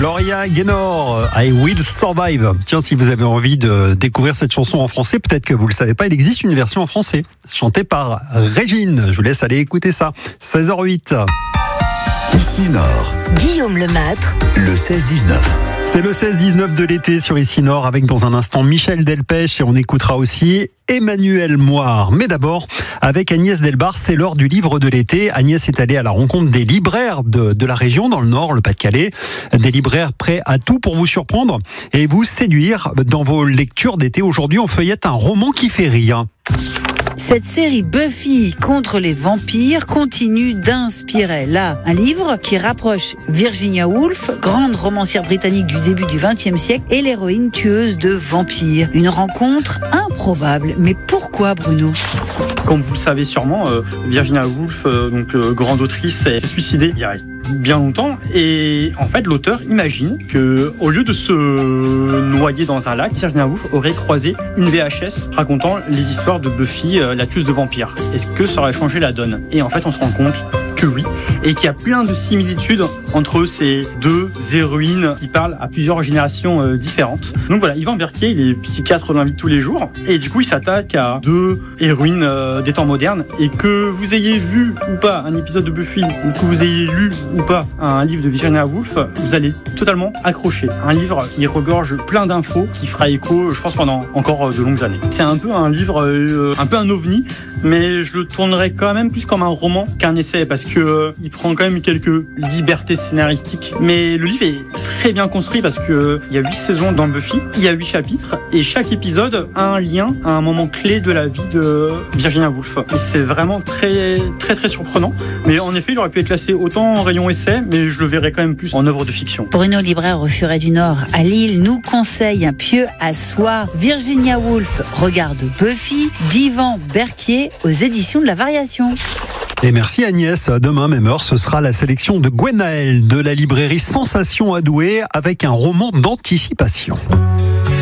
Gloria Gaynor, I Will Survive. Tiens, si vous avez envie de découvrir cette chanson en français, peut-être que vous ne le savez pas, il existe une version en français, chantée par Régine. Je vous laisse aller écouter ça. 16h08. Ici Nord. Guillaume Lemâtre. Le 16-19. C'est le 16-19 de l'été sur Ici Nord avec dans un instant Michel Delpech et on écoutera aussi Emmanuel Moire. Mais d'abord, avec Agnès Delbar, c'est l'heure du livre de l'été. Agnès est allée à la rencontre des libraires de la région, dans le Nord, le Pas-de-Calais. Des libraires prêts à tout pour vous surprendre et vous séduire dans vos lectures d'été. Aujourd'hui, on feuillette un roman qui fait rire. Cette série Buffy contre les vampires continue d'inspirer. Là, un livre qui rapproche Virginia Woolf, grande romancière britannique du début du XXe siècle, et l'héroïne tueuse de vampires. Une rencontre improbable. Mais pourquoi, Bruno ? Comme vous le savez sûrement, Virginia Woolf, grande autrice, s'est suicidée il y a bien longtemps. Et en fait, l'auteur imagine que, au lieu de se noyer dans un lac, Virginia Woolf aurait croisé une VHS racontant les histoires de Buffy, la tueuse de vampires. Est-ce que ça aurait changé la donne ? Et en fait, on se rend compte que oui, et qu'il y a plein de similitudes entre ces deux héroïnes qui parlent à plusieurs générations différentes. Donc voilà, Yvan Berquier, il est psychiatre dans la vie de tous les jours, et du coup il s'attaque à deux héroïnes des temps modernes, et que vous ayez vu ou pas un épisode de Buffy, ou que vous ayez lu ou pas un livre de Virginia Woolf, vous allez totalement accrocher. Un livre qui regorge plein d'infos, qui fera écho, je pense, pendant encore de longues années. C'est un peu un livre, un peu un ovni, mais je le tournerais quand même plus comme un roman qu'un essai, parce que il prend quand même quelques libertés scénaristiques. Mais le livre est très bien construit parce que il y a 8 saisons dans Buffy, il y a 8 chapitres, et chaque épisode a un lien à un moment clé de la vie de Virginia Woolf. Et c'est vraiment très, très, très surprenant. Mais en effet, il aurait pu être classé autant en rayon essai, mais je le verrais quand même plus en œuvre de fiction. Bruno, libraire au Furet du Nord à Lille, nous conseille un pieu à soie. Virginia Woolf regarde Buffy d'Yvan Berquier aux éditions de la Variation. Et merci Agnès. Demain, même heure, ce sera la sélection de Gwenaël de la librairie Sensation à Douai avec un roman d'anticipation.